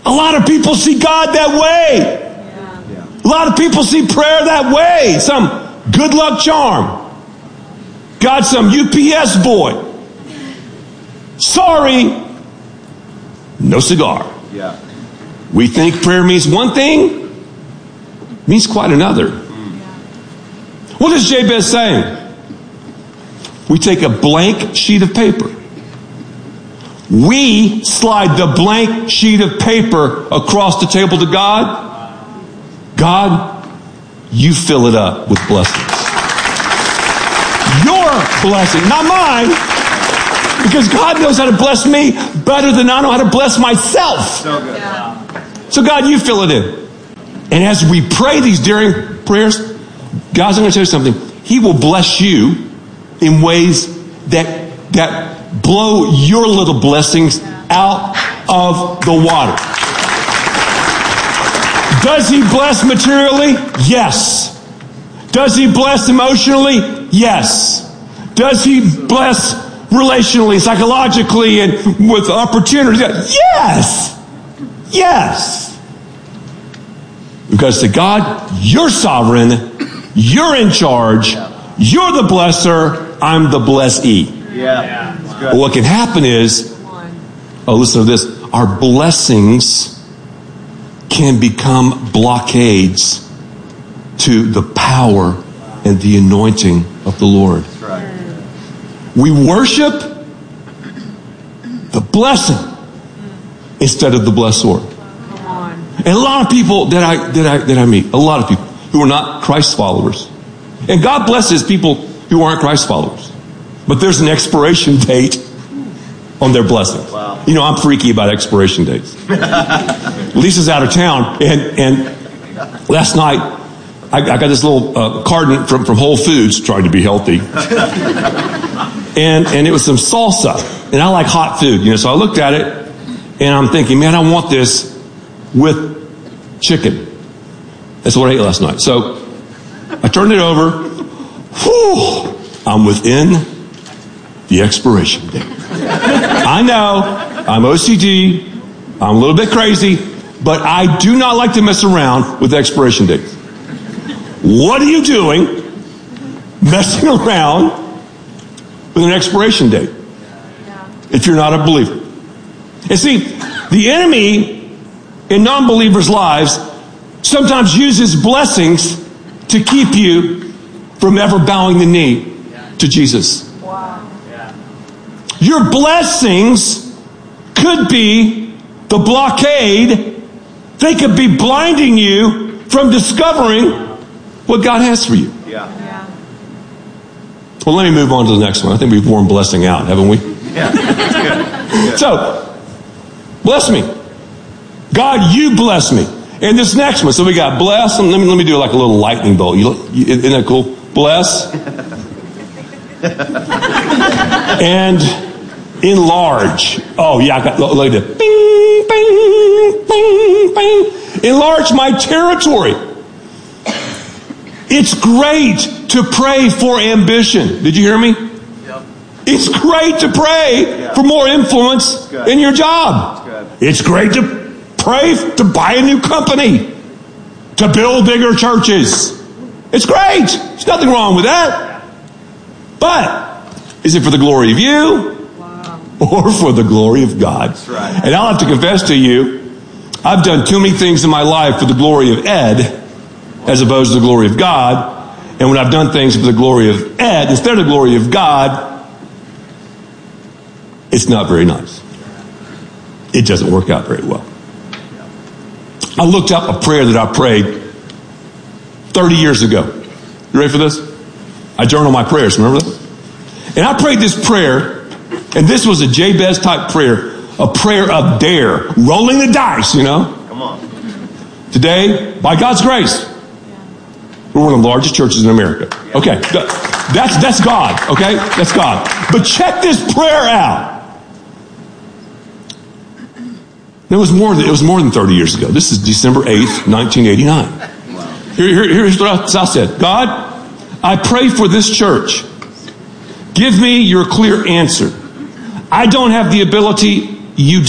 A lot of people see God that way. A lot of people see prayer that way. Some good luck charm. Got some UPS boy. Sorry, no cigar. Yeah. We think prayer means one thing, means quite another. What is Jabez saying? We take a blank sheet of paper. We slide the blank sheet of paper across the table to God. God, you fill it up with blessings. Your blessing, not mine. Because God knows how to bless me better than I know how to bless myself. So good. So God, you fill it in. And as we pray these daring prayers, God's going to tell you something. He will bless you in ways that blow your little blessings out of the water. Does he bless materially? Yes. Does he bless emotionally? Yes. Does he bless relationally, psychologically, and with opportunities? Yes. Yes. Because to God, you're sovereign, you're in charge, you're the blesser, I'm the blessee. Yeah. But what can happen is, listen to this, our blessings can become blockades to the power and the anointing of the Lord. That's right. We worship the blessing instead of the blessor. And a lot of people that I meet, a lot of people who are not Christ followers. And God blesses people who aren't Christ followers. But there's an expiration date on their blessings. Wow. You know, I'm freaky about expiration dates. Lisa's out of town, and last night I got this little carton from Whole Foods, trying to be healthy. And it was some salsa. And I like hot food, you know, so I looked at it and I'm thinking, man, I want this with chicken. That's what I ate last night. So I turned it over. Whew, I'm within the expiration date. I know, I'm OCD, I'm a little bit crazy, but I do not like to mess around with expiration dates. What are you doing messing around with an expiration date if you're not a believer? And see, the enemy in non-believers' lives sometimes uses blessings to keep you from ever bowing the knee to Jesus. Your blessings could be the blockade. They could be blinding you from discovering what God has for you. Yeah. Well, let me move on to the next one. I think we've worn blessing out, haven't we? Yeah. That's good. That's good. So, bless me. God, you bless me. And this next one, so we got bless, and let me do like a little lightning bolt. Isn't that cool? Bless. And enlarge. Oh yeah, look at it. Bing, bing, bing, bing. Enlarge my territory. It's great to pray for ambition. Did you hear me? Yep. It's great to pray for more influence in your job. It's great to pray to buy a new company, to build bigger churches. It's great. There's nothing wrong with that. But is it for the glory of you or for the glory of God? That's right. And I'll have to confess to you, I've done too many things in my life for the glory of Ed as opposed to the glory of God. And when I've done things for the glory of Ed instead of the glory of God, it's not very nice. It doesn't work out very well. I looked up a prayer that I prayed 30 years ago. You ready for this? I journal my prayers, remember that? And I prayed this prayer, and this was a Jabez type prayer, a prayer of dare, rolling the dice, you know. Come on. Today, by God's grace, we're one of the largest churches in America. Okay, that's God, okay? That's God. But check this prayer out. It was more than 30 years ago. This is December 8th, 1989. Here's what I said. God, I pray for this church. Give me your clear answer. I don't have the ability, you do.